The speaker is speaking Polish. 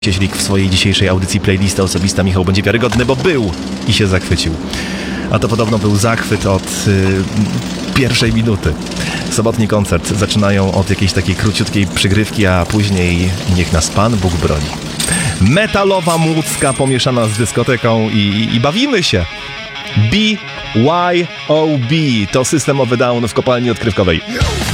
Cieślik w swojej dzisiejszej audycji Playlista Osobista Michał będzie wiarygodny, bo był i się zachwycił. A to podobno był zachwyt od pierwszej minuty. Sobotni koncert zaczynają od jakiejś takiej króciutkiej przygrywki, a później niech nas Pan Bóg broni. Metalowa Łódzka pomieszana z dyskoteką i bawimy się. BYOB to systemowy down w kopalni odkrywkowej.